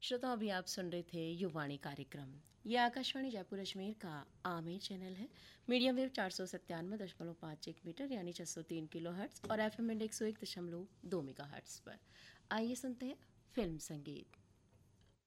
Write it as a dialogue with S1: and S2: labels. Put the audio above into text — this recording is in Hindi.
S1: श्रोता, अभी आप सुन रहे थे युवाणी कार्यक्रम। ये आकाशवाणी जयपुर अजमेर का आमेर चैनल है। मीडियम वेव 497.51 मीटर यानी 603 किलो हर्ट्स और FM बैंड 101.2 मेगा हर्ट्स पर। आइए सुनते हैं फिल्म संगीत।